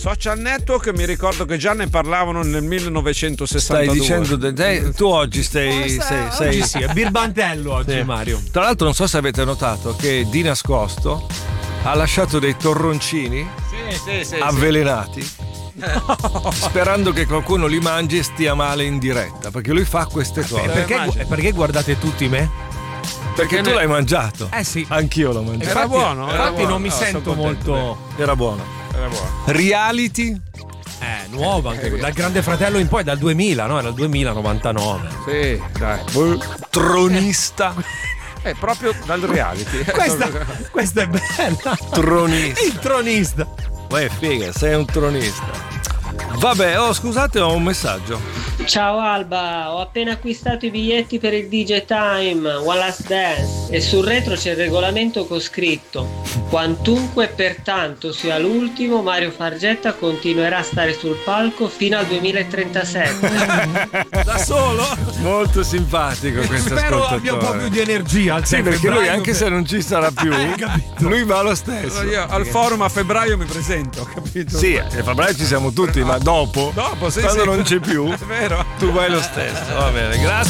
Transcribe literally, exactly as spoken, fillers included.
Social network, mi ricordo che già ne parlavano nel millenovecentosessantadue. Stai dicendo de- de- tu oggi stai, Oh, sei, oggi sei- sì, è birbantello oggi, Sì. Mario. Tra l'altro non so se avete notato che di nascosto ha lasciato dei torroncini Sì, sì, sì. avvelenati sperando che qualcuno li mangi e stia male in diretta, perché lui fa queste cose. Perché, immagino. perché guardate tutti me? Perché tu ne- l'hai mangiato. Eh sì. Anch'io l'ho mangiato. Era buono? Era Infatti buono. non mi No, sono sento contento, molto. Era buono. Era buono. Reality. Eh, nuova anche dal Grande Fratello in poi, dal duemila, no? Era il duemilanovantanove. Sì, dai. Tronista. È proprio dal reality. Questa, questa è bella. Tronista. Il tronista. Uè, figa, sei un tronista. Vabbè, oh, scusate, ho un messaggio. Ciao Alba, ho appena acquistato i biglietti per il D J Time One Last Dance e sul retro c'è il regolamento con scritto: quantunque e pertanto sia l'ultimo, Mario Fargetta continuerà a stare sul palco fino al duemilatrentasette. Da solo? Molto simpatico questo Spero ascoltatore. abbia un po' più di energia al Sì, sei perché lui febbraio anche per- se non ci sarà più, Eh, capito. lui va lo stesso. Io al forum a febbraio mi presento, capito? Sì, a febbraio ci siamo tutti, ma dopo, Dopo, sì, quando sì. non c'è più, È vero. tu vai lo stesso. Va bene, grazie.